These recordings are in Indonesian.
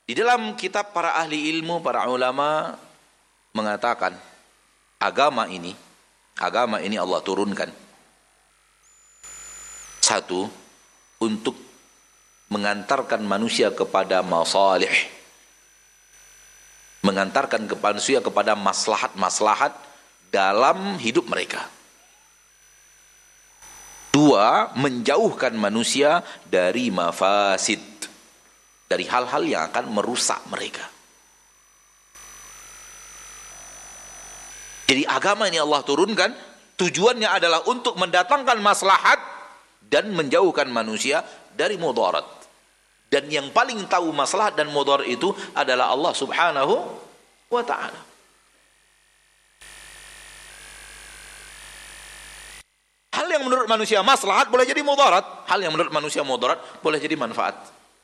Di dalam kitab para ahli ilmu, para ulama mengatakan agama ini Allah turunkan satu, untuk mengantarkan manusia kepada masalih, mengantarkan manusia kepada maslahat-maslahat dalam hidup mereka. Dua, menjauhkan manusia dari mafasid, dari hal-hal yang akan merusak mereka. Jadi agama ini Allah turunkan, tujuannya adalah untuk mendatangkan maslahat dan menjauhkan manusia dari mudarat. Dan yang paling tahu maslahat dan mudarat itu adalah Allah Subhanahu wa ta'ala. Hal yang menurut manusia maslahat boleh jadi mudarat, hal yang menurut manusia mudarat boleh jadi manfaat.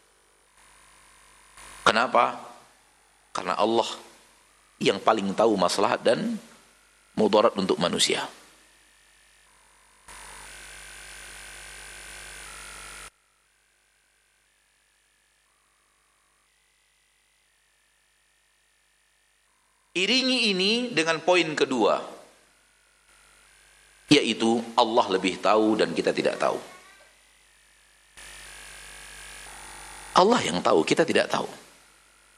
Kenapa? Karena Allah yang paling tahu maslahat dan mudarat untuk manusia. Iringi ini dengan poin kedua, yaitu Allah lebih tahu dan kita tidak tahu. Allah yang tahu, kita tidak tahu.